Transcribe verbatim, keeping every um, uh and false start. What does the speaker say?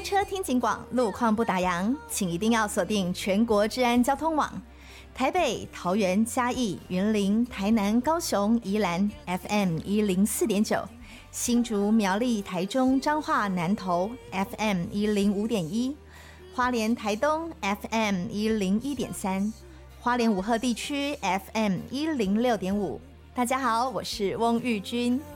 车听警广，路况不打烊，请一定要锁定全国治安交通网。台北、桃园、嘉义、云林、台南、高雄、宜兰 F M 一零四点九，新竹、苗栗、台中、彰化、南投 F M 一零五点一，花莲、台东 F M 一零一点三，花莲武鹤地区 F M 一零六点五。大家好，我是翁玉君。